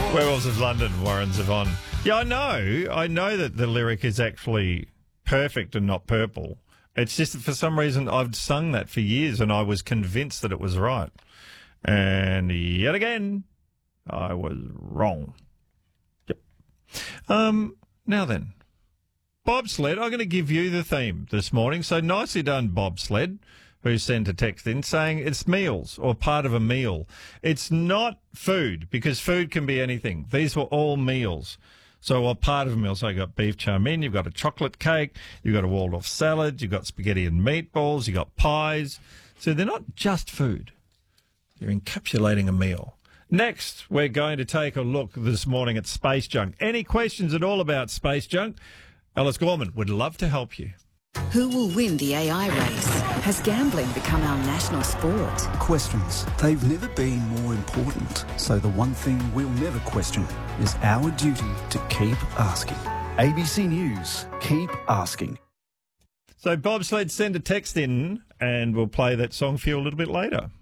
Werewolves of London, Warren Zevon. Yeah, I know that the lyric is actually perfect and not purple. It's just that for some reason I've sung that for years and I was convinced that it was right. And yet again, I was wrong. Yep. Now then, bobsled, I'm going to give you the theme this morning. So nicely done, bobsled, who sent a text in saying it's meals or part of a meal. It's not food, because food can be anything. These were all meals. So a part of a meal. So you've got beef chow mein, you've got a chocolate cake, you've got a Waldorf salad, you've got spaghetti and meatballs, you've got pies. So they're not just food. You're encapsulating a meal. Next, we're going to take a look this morning at space junk. Any questions at all about space junk? Alice Gorman would love to help you. Who will win the AI race? Has gambling become our national sport? Questions. They've never been more important. So the one thing we'll never question is our duty to keep asking. ABC News. Keep asking. So bobsled, send a text in and we'll play that song for you a little bit later.